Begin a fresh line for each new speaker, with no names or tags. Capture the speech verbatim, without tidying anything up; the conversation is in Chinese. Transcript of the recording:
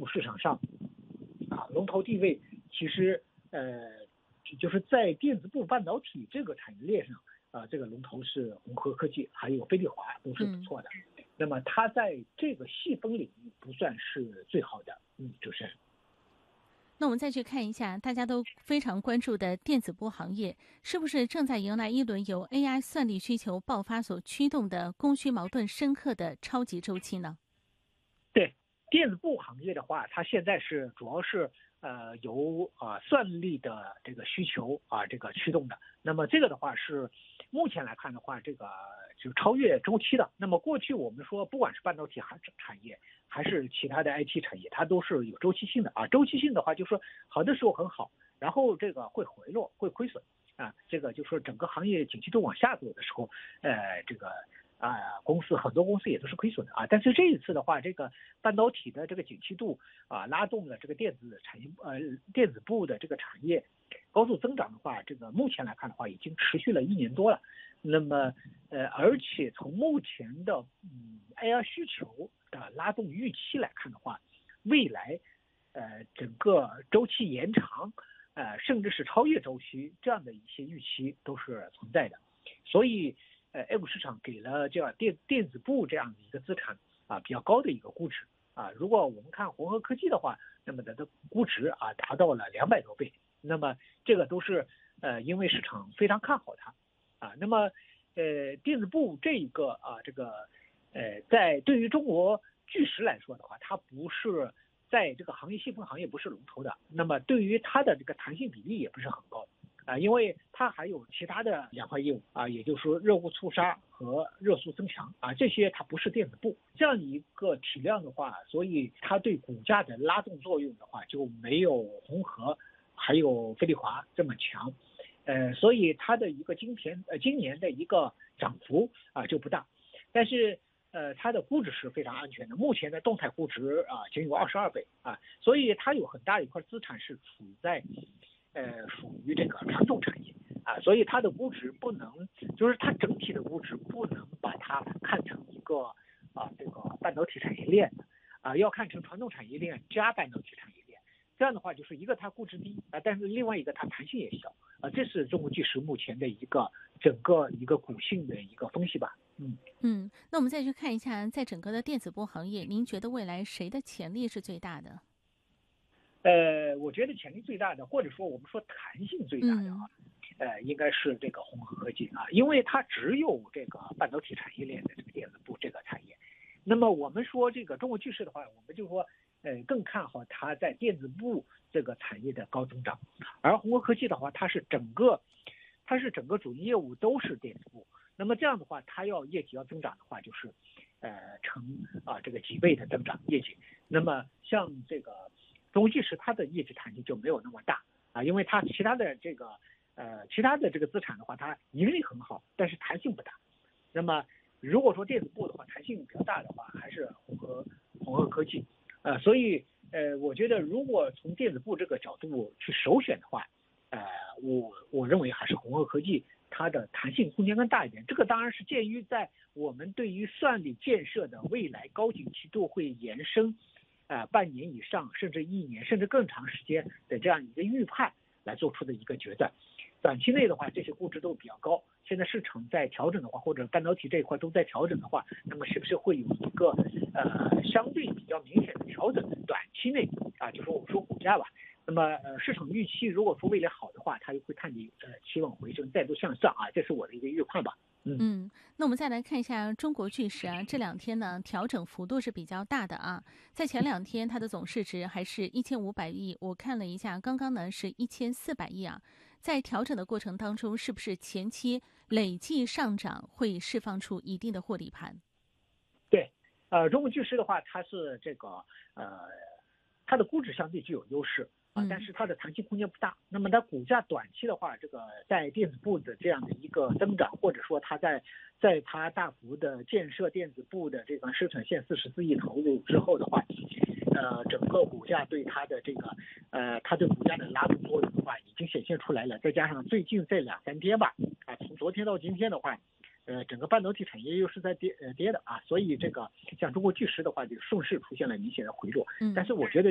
股市场上啊，龙头地位其实呃，就是在电子部半导体这个产业链上啊，这个龙头是宏和科技，还有飞利华都是不错的。嗯、那么它在这个细分领域不算是最好的，嗯，主持人。
那我们再去看一下大家都非常关注的电子部行业，是不是正在迎来一轮由 A I 算力需求爆发所驱动的供需矛盾深刻的超级周期呢？
对，电子部行业的话，它现在是主要是呃由啊、呃、算力的这个需求啊、呃、这个驱动的。那么这个的话是目前来看的话，这个就是超越周期的。那么过去我们说，不管是半导体还是产业，还是其他的 I T 产业，它都是有周期性的啊。周期性的话，就是说好的时候很好，然后这个会回落，会亏损啊。这个就是说整个行业景气度往下走的时候，呃，这个。啊，公司很多公司也都是亏损的啊，但是这一次的话，这个半导体的这个景气度啊，拉动了这个电子产业呃电子部的这个产业高速增长的话，这个目前来看的话，已经持续了一年多了。那么呃，而且从目前的嗯 A I 需求的拉动预期来看的话，未来呃整个周期延长，呃甚至是超越周期这样的一些预期都是存在的，所以。呃 ，A 股市场给了这样电电子部这样的一个资产啊比较高的一个估值啊。如果我们看宏和科技的话，那么它的估值啊达到了两百多倍。那么这个都是呃因为市场非常看好它啊。那么呃电子部这一个啊这个呃在对于中国巨石来说的话，它不是在这个行业细分行业不是龙头的，那么对于它的这个弹性比例也不是很高。啊，因为它还有其他的两块业务啊，也就是说热轣促杀和热速增强啊，这些它不是电子部这样一个体量的话，所以它对股价的拉动作用的话就没有宏和还有飞利华这么强，呃，所以它的一个今天呃今年的一个涨幅啊就不大，但是呃它的估值是非常安全的，目前的动态估值啊仅有二十二倍啊，所以它有很大一块资产是处在。呃，属于这个传统产业啊，所以它的估值不能，就是它整体的估值不能把它看成一个啊这个半导体产业链的啊，要看成传统产业链加半导体产业链。这样的话，就是一个它估值低啊，但是另外一个它弹性也小啊，这是中国巨石目前的一个整个一个股性的一个分析吧。嗯
嗯，那我们再去看一下，在整个的电子波行业，您觉得未来谁的潜力是最大的？
呃，我觉得潜力最大的，或者说我们说弹性最大的啊，
嗯、
呃，应该是这个宏和科技啊，因为它只有这个半导体产业链的这个电子部这个产业。那么我们说这个中国巨石的话，我们就说，呃，更看好它在电子部这个产业的高增长，而宏和科技的话，它是整个，它是整个主营业务都是电子部。那么这样的话，它要业绩要增长的话，就是，呃，成啊这个几倍的增长业绩。那么像这个。中国巨石它的业绩弹性就没有那么大啊，因为它其他的这个呃其他的这个资产的话，它盈利很好，但是弹性不大。那么如果说电子部的话，弹性比较大的话，还是宏和宏和科技，呃，所以呃，我觉得如果从电子部这个角度去首选的话，呃，我我认为还是宏和科技它的弹性空间更大一点。这个当然是鉴于在我们对于算力建设的未来高景气度会延伸。呃，半年以上，甚至一年，甚至更长时间的这样一个预判来做出的一个决断。短期内的话，这些估值都比较高。现在市场在调整的话，或者半导体这一块都在调整的话，那么是不是会有一个呃相对比较明显的调整？短期内啊，就说我们说股价吧，那么呃市场预期如果说未来好的话，它就会看你呃期望回升，再度向上啊，这是我的一个预判吧。嗯
嗯，那我们再来看一下中国巨石啊，这两天呢调整幅度是比较大的啊。在前两天，它的总市值还是一千五百亿，我看了一下，刚刚呢是一千四百亿啊。在调整的过程当中，是不是前期累计上涨会释放出一定的获利盘？
对，呃，中国巨石的话，它是这个呃，它的估值相对具有优势。啊，但是它的弹性空间不大。那么它股价短期的话，这个在电子部的这样的一个增长，或者说它在在它大幅的建设电子部的这个生产线四十四亿投入之后的话，呃，整个股价对它的这个呃，它对股价的拉动作用的话，已经显现出来了。再加上最近这两三天吧，啊，从昨天到今天的话。呃，整个半导体产业又是在跌呃跌的啊，所以这个像中国巨石的话，就顺势出现了明显的回落。但是我觉得。